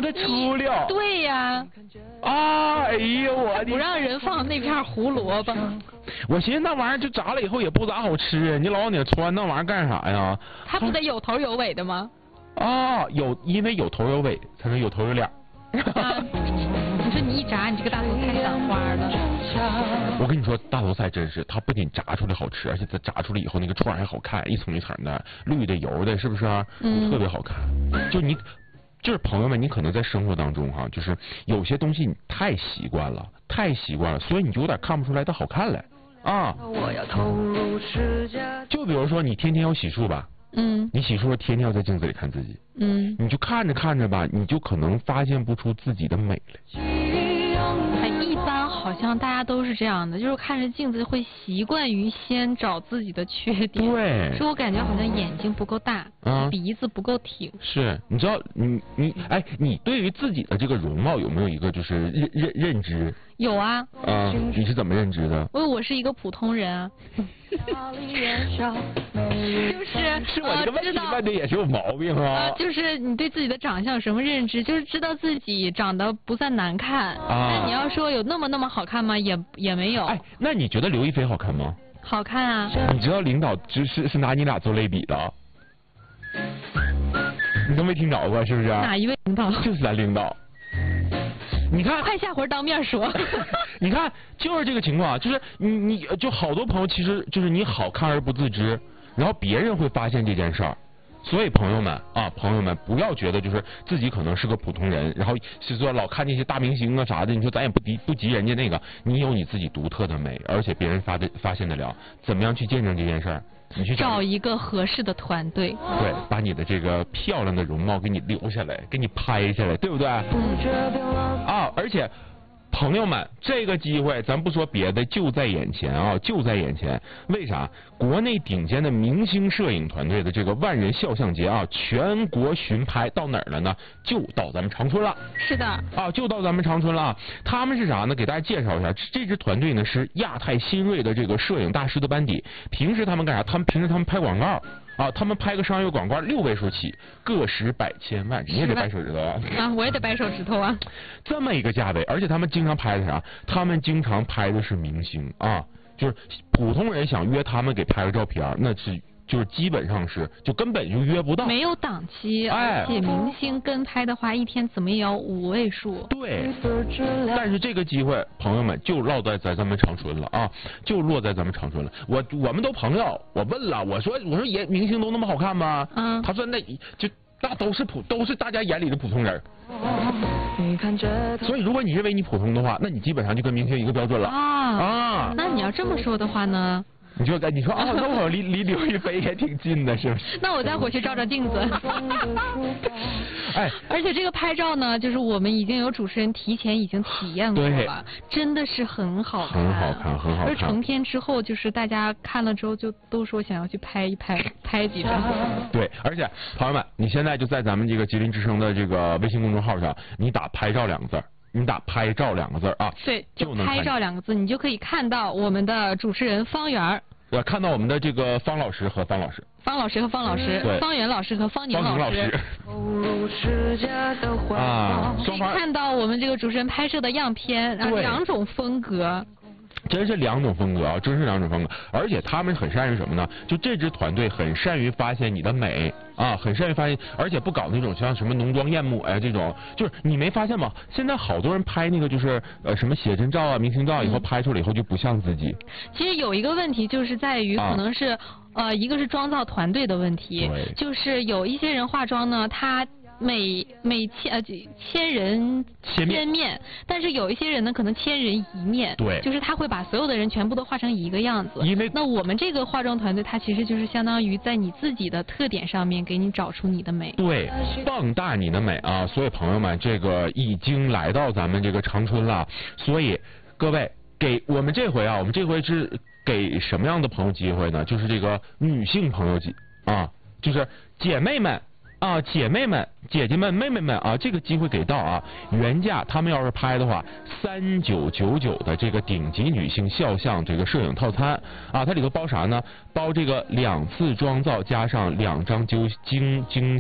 了出溜。 对呀。 啊，哎呦我的！ 不让人放那片胡萝卜。 我寻思那玩意儿就炸了以后也不咋好吃，你老往里穿那玩意儿干啥呀？ 它不得有头有尾的吗？ 啊，因为有头有尾才能有头有脸。 啊，你说你一炸，你这个大头菜散花了。 我跟你说，大头菜真是，它不仅炸出来好吃，而且它炸出来以后那个串还好看，一层一层的，绿的油的，是不是啊？特别好看。就是朋友们，你可能在生活当中哈，就是有些东西你太习惯了，所以你就有点看不出来它好看了啊。就比如说你天天要洗漱吧。你洗漱天天要在镜子里看自己。你就看着吧，你就可能发现不出自己的美来。 一般好像大家都是这样的，就是看着镜子会习惯于先找自己的缺点。 对。 说我感觉好像眼睛不够大，鼻子不够挺。 是，你知道你对于自己的这个容貌有没有一个就是认知？有啊。你是怎么认知的？ 我是一个普通人啊。 是我这个问题问的也是有毛病啊。 就是你对自己的长相有什么认知？就是知道自己长得不算难看。那你要说有那么好看吗？也没有。 那你觉得刘亦菲好看吗？ 好看啊。 你知道领导是拿你俩做类比的？你都没听着过是不是？ 哪一位领导？ 就是咱领导。你看， 快下回当面说。 你看，就是这个情况，就是你就好多朋友其实就是你好看而不自知，然后别人会发现这件事儿。所以朋友们不要觉得就是自己可能是个普通人，然后是说老看那些大明星啊啥的，你说咱也不及人家那个，你有你自己独特的美，而且别人发现得了，怎么样去见证这件事儿？你去找一个合适的团队， 对，把你的这个漂亮的容貌给你留下来，给你拍下来，对不对？而且朋友们，这个机会咱不说别的，就在眼前啊，就在眼前。为啥？国内顶尖的明星摄影团队的这个万人肖像节啊，全国巡拍到哪儿了呢？就到咱们长春了。 是的。就到咱们长春了。他们是啥呢？给大家介绍一下，这支团队呢是亚太新锐的这个摄影大师的班底。平时他们干啥？平时他们拍广告。他们拍个商业广告6位数起，个十百千万，你也得掰手指头啊！ 我也得掰手指头啊！ 这么一个价位，而且他们经常拍的啥？他们经常拍的是明星啊，就是普通人想约他们给拍个照片，那是就是基本上是就根本就约不到， 没有档期，而且明星跟拍的话，一天怎么也要5位数。 对，但是这个机会，朋友们就落在咱们长春了啊，就落在咱们长春了。我们都朋友，我问了，我说也明星都那么好看吗？他说那都是大家眼里的普通人。所以如果你认为你普通的话，那你基本上就跟明星一个标准了那你要这么说的话呢？ 你说那我离刘亦菲也挺近的，是不是？ 那我再回去照镜子。而且这个拍照呢，就是我们已经有主持人提前已经体验过了，真的是很好看， 很好看。 而成片之后，就是大家看了之后就都说想要去拍几张。 对，而且朋友们，你现在就在咱们这个吉林之声的这个微信公众号上，你打拍照2个字。你打拍照2个字啊， 对，就拍照2个字，你就可以看到我们的主持人方圆， 看到我们的这个方老师和方老师， 方圆老师和方宁老师，可以看到我们这个主持人拍摄的样片，2种风格。 真是2种风格啊，而且他们很善于什么呢？就这支团队很善于发现你的美很善于发现，而且不搞那种像什么浓妆艳抹这种，就是你没发现吗？现在好多人拍那个就是什么写真照啊、明星照以后拍出来以后就不像自己。 其实有一个问题就是在于可能是一个是妆造团队的问题，就是有一些人化妆呢，他每千人千面，但是有一些人呢可能千人一面， 对， 就是他会把所有的人全部都画成一个样子。那我们这个化妆团队，它其实就是相当于在你自己的特点上面给你找出你的美， 对，放大你的美啊！所以朋友们，这个已经来到咱们这个长春了，所以各位给我们这回是给什么样的朋友机会呢？就是这个女性朋友就是姐妹们。姐妹们、姐姐们、妹妹们这个机会给到原价他们要是拍的话，3999的这个顶级女性肖像这个摄影套餐它里头包啥呢？包这个2次妆造加上2张精